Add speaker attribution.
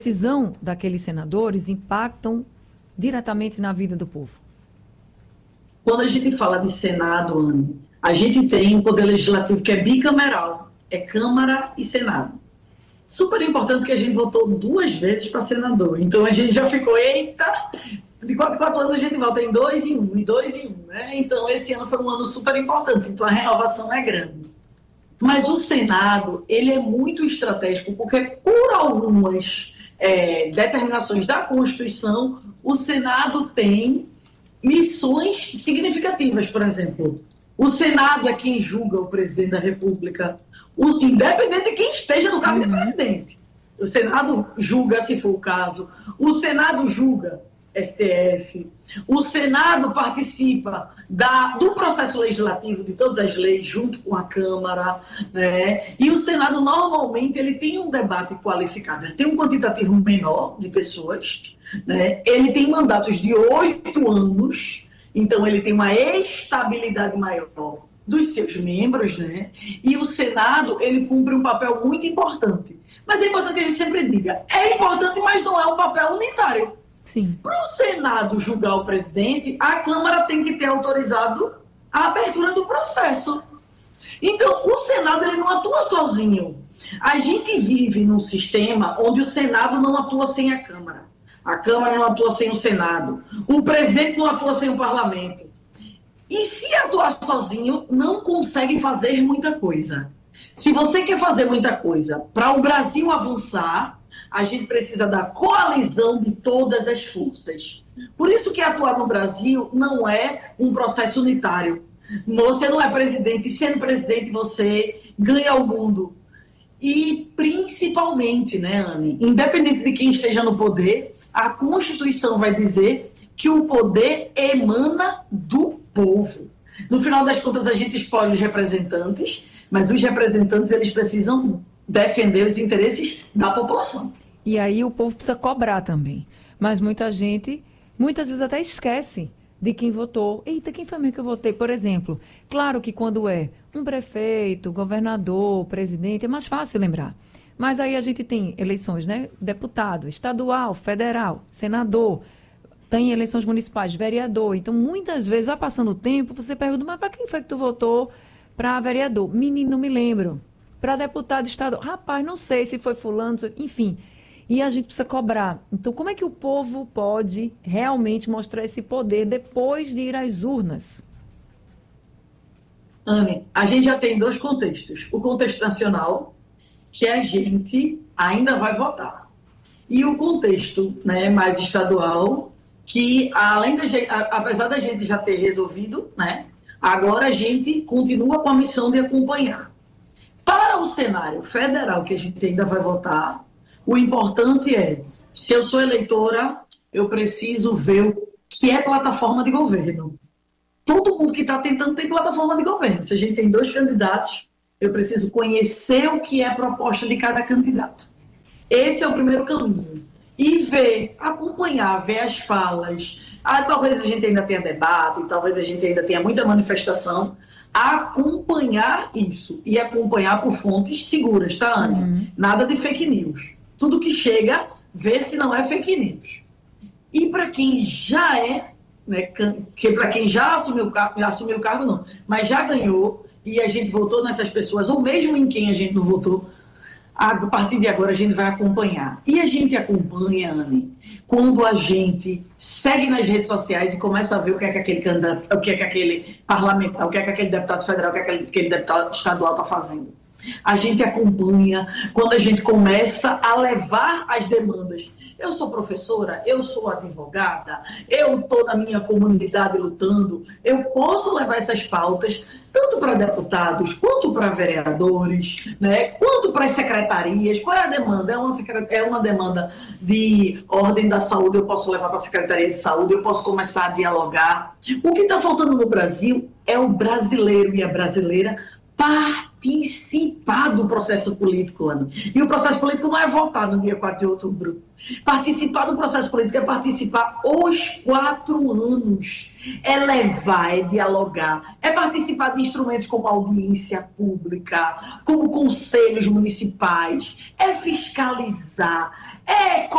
Speaker 1: decisão daqueles senadores impactam diretamente na vida do povo?
Speaker 2: Quando a gente fala de Senado, Anne, a gente tem um poder legislativo que é bicameral, é Câmara e Senado. Super importante que a gente votou 2 vezes para senador, então a gente já ficou, eita, de 4 em 4 anos a gente vota em 2 em 1, e 2 em 1, né? Então esse ano foi um ano super importante, então a renovação é grande. Mas o Senado, ele é muito estratégico, porque por algumas determinações da Constituição, o Senado tem missões significativas. Por exemplo, o Senado é quem julga o presidente da República, independente de quem esteja no cargo de presidente. O Senado julga, se for o caso, o Senado julga STF, o Senado participa do processo legislativo de todas as leis junto com a Câmara, né? E o Senado normalmente ele tem um debate qualificado, ele tem um quantitativo menor de pessoas, né? Ele tem mandatos de 8 anos, então ele tem uma estabilidade maior dos seus membros, né? E o Senado ele cumpre um papel muito importante. Mas é importante que a gente sempre diga, é importante, mas não é um papel unitário. Para o Senado julgar o presidente, a Câmara tem que ter autorizado a abertura do processo. Então, o Senado ele não atua sozinho. A gente vive num sistema onde o Senado não atua sem a Câmara não atua sem o Senado, o presidente não atua sem o Parlamento. E se atuar sozinho, não consegue fazer muita coisa. Se você quer fazer muita coisa para o Brasil avançar, a gente precisa da coalizão de todas as forças. Por isso que atuar no Brasil não é um processo unitário. Você não é presidente, e sendo presidente você ganha o mundo. E principalmente, né, Anne, independente de quem esteja no poder, a Constituição vai dizer que o poder emana do povo. No final das contas, a gente escolhe os representantes, mas os representantes eles precisam defender os interesses da população.
Speaker 1: E aí o povo precisa cobrar também. Mas muita gente, muitas vezes até esquece de quem votou. Eita, quem foi mesmo que eu votei? Por exemplo, claro que quando é um prefeito, governador, presidente, é mais fácil lembrar. Mas aí a gente tem eleições, né? Deputado, estadual, federal, senador, tem eleições municipais, vereador. Então, muitas vezes, vai passando o tempo, você pergunta, mas para quem foi que tu votou para vereador? Menino, não me lembro. Para deputado estadual, rapaz, não sei se foi fulano, enfim. E a gente precisa cobrar. Então, como é que o povo pode realmente mostrar esse poder depois de ir às urnas?
Speaker 2: Anne, a gente já tem 2 contextos. O contexto nacional, que a gente ainda vai votar. E o contexto, né, mais estadual, que apesar da gente já ter resolvido, né, agora a gente continua com a missão de acompanhar. Para o cenário federal, que a gente ainda vai votar, o importante é, se eu sou eleitora, eu preciso ver o que é plataforma de governo. Todo mundo que está tentando tem plataforma de governo. Se a gente tem 2 candidatos, eu preciso conhecer o que é a proposta de cada candidato. Esse é o primeiro caminho. E ver, acompanhar, ver as falas. Talvez a gente ainda tenha debate, talvez a gente ainda tenha muita manifestação. Acompanhar isso. E acompanhar por fontes seguras, tá, Anne? Nada de fake news. Tudo que chega, vê se não é fake news. E para quem já é, né, para quem já assumiu o cargo não, mas já ganhou, e a gente votou nessas pessoas, ou mesmo em quem a gente não votou, a partir de agora a gente vai acompanhar. E a gente acompanha, Anne, quando a gente segue nas redes sociais e começa a ver o que é que aquele candidato, o que é que aquele parlamentar, o que é que aquele deputado federal, o que é que aquele deputado estadual está fazendo. A gente acompanha quando a gente começa a levar as demandas. Eu sou professora, eu sou advogada, eu estou na minha comunidade lutando, eu posso levar essas pautas tanto para deputados, quanto para vereadores, né, quanto para as secretarias. Qual é a demanda? É uma demanda de ordem da saúde, eu posso levar para a Secretaria de Saúde, eu posso começar a dialogar. O que está faltando no Brasil é o brasileiro e a brasileira participar do processo político, Anne. E o processo político não é votar no dia 4 de outubro. Participar do processo político é participar os 4 anos. É levar, é dialogar, é participar de instrumentos como audiência pública, como conselhos municipais, é fiscalizar, é